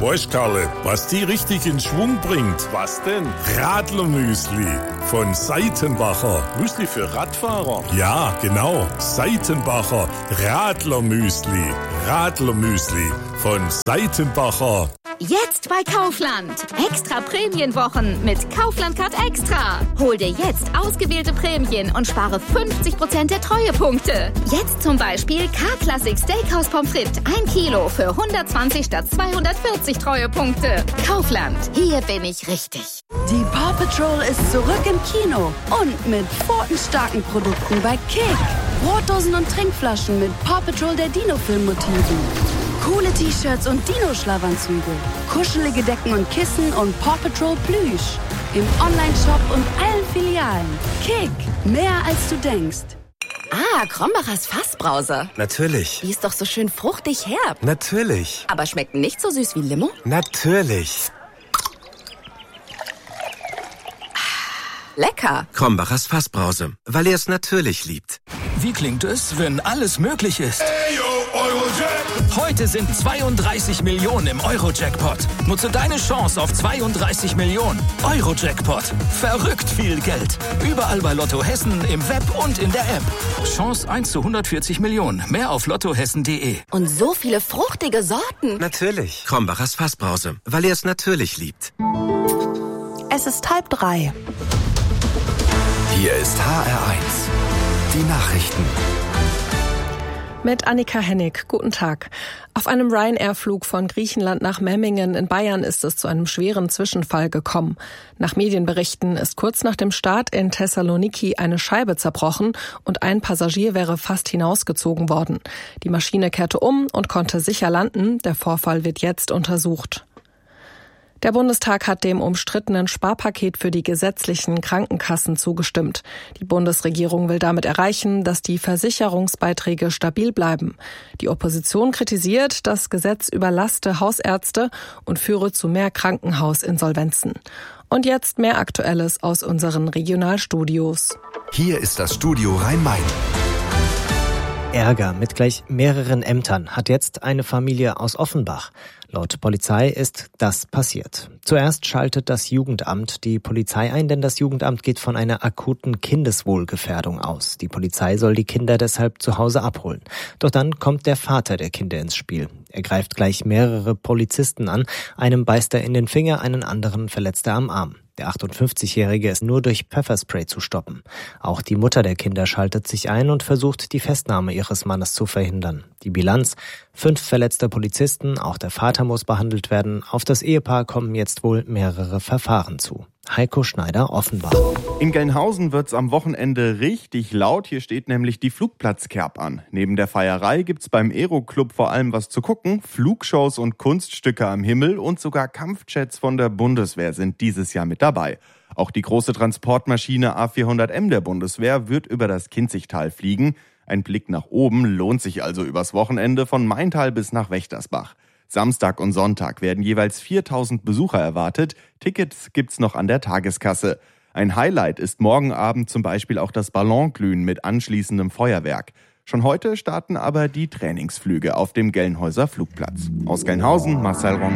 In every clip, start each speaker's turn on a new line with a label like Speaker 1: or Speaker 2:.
Speaker 1: Weißt, Karle, was die richtig in Schwung bringt? Was denn? Radlermüsli von Seitenbacher. Müsli für Radfahrer? Ja, genau. Seitenbacher Radlermüsli. Radlermüsli von Seitenbacher.
Speaker 2: Jetzt bei Kaufland. Extra Prämienwochen mit Kaufland Card Extra. Hol dir jetzt ausgewählte Prämien und spare 50% der Treuepunkte. Jetzt zum Beispiel K-Classic Steakhouse Pommes frites 1 Kilo für 120 statt 240 Treuepunkte. Kaufland. Hier bin ich richtig.
Speaker 3: Die Paw Patrol ist zurück im Kino und mit pfotenstarken Produkten bei Kick. Brotdosen und Trinkflaschen mit Paw Patrol der Dino-Film-Motiven. Coole T-Shirts und Dino-Schlafanzüge. Kuschelige Decken und Kissen und Paw Patrol Plüsch. Im Onlineshop und allen Filialen. Kick. Mehr als du denkst.
Speaker 4: Ah, Krombacher's Fassbrause.
Speaker 5: Natürlich.
Speaker 4: Die ist doch so schön fruchtig herb.
Speaker 5: Natürlich.
Speaker 4: Aber schmeckt nicht so süß wie Limo?
Speaker 5: Natürlich.
Speaker 4: Lecker.
Speaker 5: Krombacher's Fassbrause, weil er es natürlich liebt.
Speaker 6: Wie klingt es, wenn alles möglich ist? Heute sind 32 Millionen im Euro-Jackpot. Nutze deine Chance auf 32 Millionen. Euro-Jackpot. Verrückt viel Geld. Überall bei Lotto Hessen, im Web und in der App. Chance 1 zu 140 Millionen. Mehr auf lottohessen.de.
Speaker 4: Und so viele fruchtige Sorten.
Speaker 5: Natürlich. Krombacher's Fassbrause, weil er es natürlich liebt.
Speaker 7: Es ist 2:30.
Speaker 8: Hier ist HR1. Die Nachrichten.
Speaker 9: Mit Annika Hennig. Guten Tag. Auf einem Ryanair-Flug von Griechenland nach Memmingen in Bayern ist es zu einem schweren Zwischenfall gekommen. Nach Medienberichten ist kurz nach dem Start in Thessaloniki eine Scheibe zerbrochen und ein Passagier wäre fast hinausgezogen worden. Die Maschine kehrte um und konnte sicher landen. Der Vorfall wird jetzt untersucht. Der Bundestag hat dem umstrittenen Sparpaket für die gesetzlichen Krankenkassen zugestimmt. Die Bundesregierung will damit erreichen, dass die Versicherungsbeiträge stabil bleiben. Die Opposition kritisiert, das Gesetz überlaste Hausärzte und führe zu mehr Krankenhausinsolvenzen. Und jetzt mehr Aktuelles aus unseren Regionalstudios.
Speaker 8: Hier ist das Studio Rhein-Main.
Speaker 10: Ärger mit gleich mehreren Ämtern hat jetzt eine Familie aus Offenbach. Laut Polizei ist das passiert. Zuerst schaltet das Jugendamt die Polizei ein, denn das Jugendamt geht von einer akuten Kindeswohlgefährdung aus. Die Polizei soll die Kinder deshalb zu Hause abholen. Doch dann kommt der Vater der Kinder ins Spiel. Er greift gleich mehrere Polizisten an. Einem beißt er in den Finger, einen anderen verletzt er am Arm. Der 58-Jährige ist nur durch Pfefferspray zu stoppen. Auch die Mutter der Kinder schaltet sich ein und versucht, die Festnahme ihres Mannes zu verhindern. Die Bilanz: 5 verletzte Polizisten, auch der Vater muss behandelt werden. Auf das Ehepaar kommen jetzt wohl mehrere Verfahren zu. Heiko Schneider, Offenbach.
Speaker 11: In Gelnhausen wird's am Wochenende richtig laut. Hier steht nämlich die Flugplatzkerb an. Neben der Feierei gibt's beim Aero-Club vor allem was zu gucken. Flugshows und Kunststücke am Himmel und sogar Kampfjets von der Bundeswehr sind dieses Jahr mit dabei. Auch die große Transportmaschine A400M der Bundeswehr wird über das Kinzigtal fliegen. Ein Blick nach oben lohnt sich also übers Wochenende von Maintal bis nach Wächtersbach. Samstag und Sonntag werden jeweils 4.000 Besucher erwartet. Tickets gibt's noch an der Tageskasse. Ein Highlight ist morgen Abend zum Beispiel auch das Ballonglühen mit anschließendem Feuerwerk. Schon heute starten aber die Trainingsflüge auf dem Gelnhäuser Flugplatz. Aus Gelnhausen, Marcel Ronge.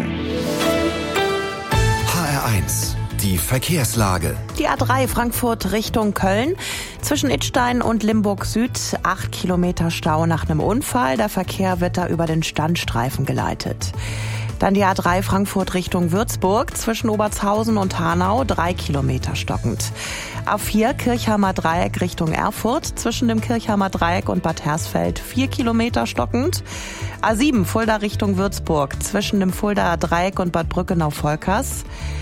Speaker 8: HR1. Die Verkehrslage.
Speaker 7: Die A3 Frankfurt Richtung Köln. Zwischen Idstein und Limburg Süd 8 Kilometer Stau nach einem Unfall. Der Verkehr wird da über den Standstreifen geleitet. Dann die A3 Frankfurt Richtung Würzburg. Zwischen Obertshausen und Hanau 3 Kilometer stockend. A4 Kirchheimer Dreieck Richtung Erfurt. Zwischen dem Kirchheimer Dreieck und Bad Hersfeld 4 Kilometer stockend. A7 Fulda Richtung Würzburg. Zwischen dem Fuldaer Dreieck und Bad Brückenau-Volkers.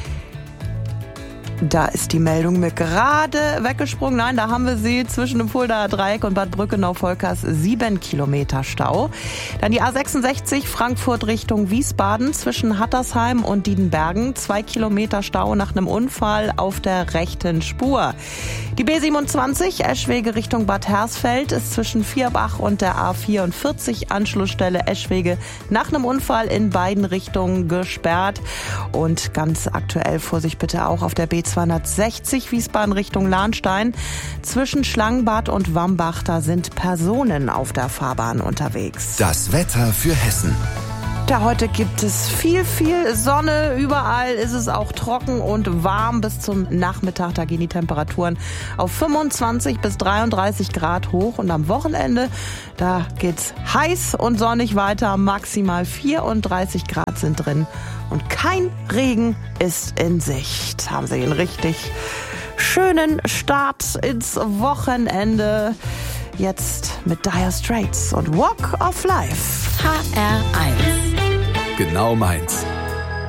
Speaker 7: Da ist die Meldung mir gerade weggesprungen. Nein, da haben wir sie zwischen dem Fuldaer Dreieck und Bad Brückenau-Volkers 7 Kilometer Stau. Dann die A66 Frankfurt Richtung Wiesbaden zwischen Hattersheim und Diedenbergen 2 Kilometer Stau nach einem Unfall auf der rechten Spur. Die B27 Eschwege Richtung Bad Hersfeld ist zwischen Vierbach und der A44 Anschlussstelle Eschwege nach einem Unfall in beiden Richtungen gesperrt. Und ganz aktuell Vorsicht bitte auch auf der B260 Wiesbaden Richtung Lahnstein. Zwischen Schlangenbad und Wambach, da sind Personen auf der Fahrbahn unterwegs.
Speaker 8: Das Wetter für Hessen.
Speaker 7: Ja, heute gibt es viel Sonne. Überall ist es auch trocken und warm bis zum Nachmittag. Da gehen die Temperaturen auf 25 bis 33 Grad hoch. Und am Wochenende, da geht's heiß und sonnig weiter. Maximal 34 Grad sind drin. Und kein Regen ist in Sicht. Haben Sie einen richtig schönen Start ins Wochenende. Jetzt mit Dire Straits und Walk of Life.
Speaker 4: HR1.
Speaker 8: Genau meins.